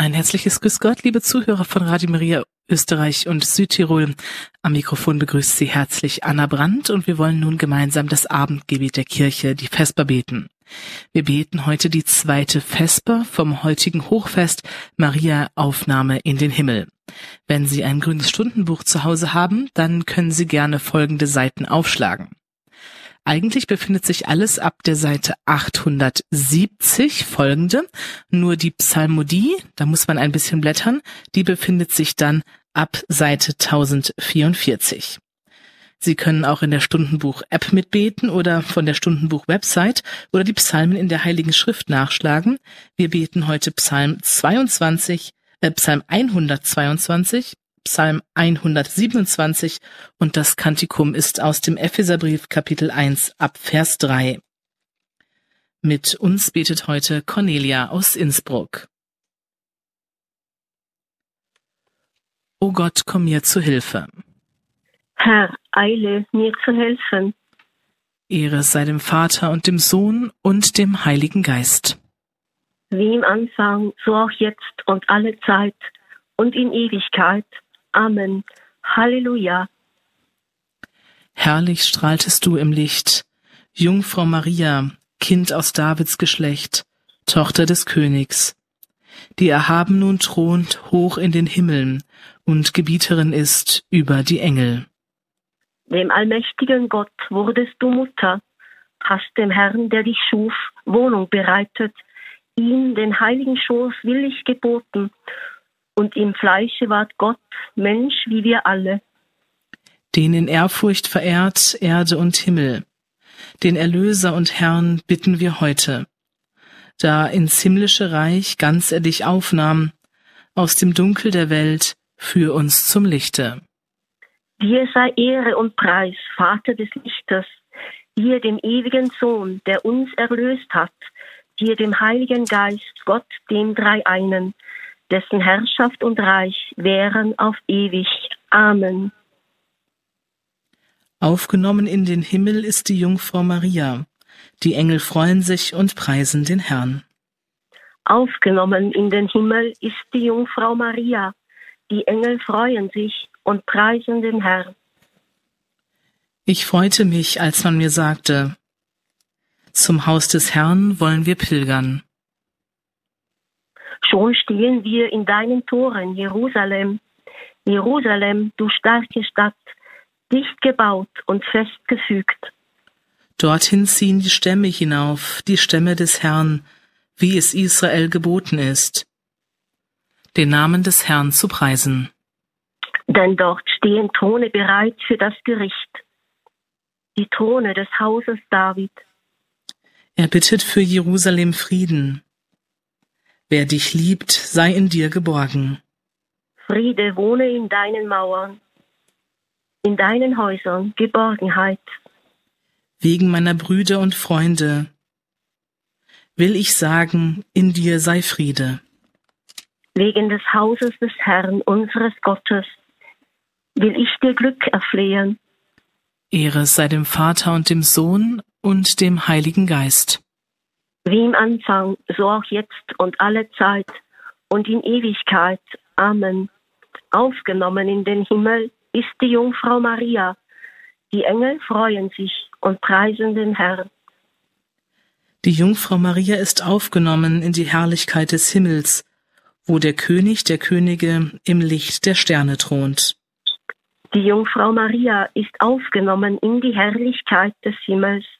Ein herzliches Grüß Gott, liebe Zuhörer von Radio Maria Österreich und Südtirol. Am Mikrofon begrüßt Sie herzlich Anna Brandt und wir wollen nun gemeinsam das Abendgebet der Kirche, die Vesper, beten. Wir beten heute die zweite Vesper vom heutigen Hochfest Maria Aufnahme in den Himmel. Wenn Sie ein grünes Stundenbuch zu Hause haben, dann können Sie gerne folgende Seiten aufschlagen. Eigentlich befindet sich alles ab der Seite 870 folgende, nur die Psalmodie, da muss man ein bisschen blättern, die befindet sich dann ab Seite 1044. Sie können auch in der Stundenbuch-App mitbeten oder von der Stundenbuch-Website oder die Psalmen in der Heiligen Schrift nachschlagen. Wir beten heute Psalm 122, Psalm 127 und das Kantikum ist aus dem Epheserbrief Kapitel 1 ab Vers 3. Mit uns betet heute Cornelia aus Innsbruck. O Gott, komm mir zu Hilfe. Herr, eile mir zu helfen. Ehre sei dem Vater und dem Sohn und dem Heiligen Geist. Wie im Anfang, so auch jetzt und alle Zeit und in Ewigkeit. Amen. Halleluja. Herrlich strahltest du im Licht, Jungfrau Maria, Kind aus Davids Geschlecht, Tochter des Königs, die erhaben nun thront hoch in den Himmeln und Gebieterin ist über die Engel. Dem allmächtigen Gott wurdest du Mutter, hast dem Herrn, der dich schuf, Wohnung bereitet, ihm den heiligen Schoß willig geboten, und im Fleische ward Gott Mensch wie wir alle. Den in Ehrfurcht verehrt Erde und Himmel, den Erlöser und Herrn bitten wir heute, da ins himmlische Reich ganz er dich aufnahm, aus dem Dunkel der Welt führ uns zum Lichte. Dir sei Ehre und Preis, Vater des Lichtes, dir dem ewigen Sohn, der uns erlöst hat, dir dem Heiligen Geist, Gott dem Dreieinen, dessen Herrschaft und Reich wären auf ewig. Amen. Aufgenommen in den Himmel ist die Jungfrau Maria. Die Engel freuen sich und preisen den Herrn. Aufgenommen in den Himmel ist die Jungfrau Maria. Die Engel freuen sich und preisen den Herrn. Ich freute mich, als man mir sagte, zum Haus des Herrn wollen wir pilgern. Schon stehen wir in deinen Toren, Jerusalem. Jerusalem, du starke Stadt, dicht gebaut und festgefügt. Dorthin ziehen die Stämme hinauf, die Stämme des Herrn, wie es Israel geboten ist, den Namen des Herrn zu preisen. Denn dort stehen Throne bereit für das Gericht, die Throne des Hauses David. Er bittet für Jerusalem Frieden. Wer dich liebt, sei in dir geborgen. Friede wohne in deinen Mauern, in deinen Häusern Geborgenheit. Wegen meiner Brüder und Freunde will ich sagen, in dir sei Friede. Wegen des Hauses des Herrn, unseres Gottes, will ich dir Glück erflehen. Ehre sei dem Vater und dem Sohn und dem Heiligen Geist. Wie im Anfang, so auch jetzt und alle Zeit und in Ewigkeit. Amen. Aufgenommen in den Himmel ist die Jungfrau Maria. Die Engel freuen sich und preisen den Herrn. Die Jungfrau Maria ist aufgenommen in die Herrlichkeit des Himmels, wo der König der Könige im Licht der Sterne thront. Die Jungfrau Maria ist aufgenommen in die Herrlichkeit des Himmels,